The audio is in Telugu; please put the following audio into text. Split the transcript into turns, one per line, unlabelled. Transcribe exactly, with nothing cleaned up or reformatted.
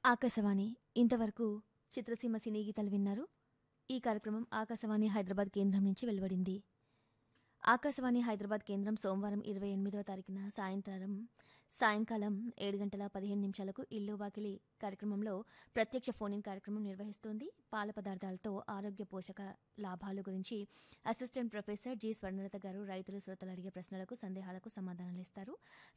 ఆకాశవాణి ఇంతవరకు చిత్రసీమ సినీ గీతాలు విన్నారు. ఈ కార్యక్రమం ఆకాశవాణి హైదరాబాద్ కేంద్రం నుంచి వెలువడింది. ఆకాశవాణి హైదరాబాద్ కేంద్రం సోమవారం ఇరవై ఎనిమిదవ తారీఖున సాయంత్రం సాయంకాలం ఏడు గంటల పదిహేను నిమిషాలకు ఇల్లు వాకిలి కార్యక్రమంలో ప్రత్యక్ష ఫోన్ ఇన్ కార్యక్రమం నిర్వహిస్తోంది. పాల పదార్థాలతో ఆరోగ్య పోషక లాభాలు గురించి అసిస్టెంట్ ప్రొఫెసర్ జి స్వర్ణలత గారు రైతులు శ్రోతలు అడిగే ప్రశ్నలకు సందేహాలకు సమాధానాలు ఇస్తారు.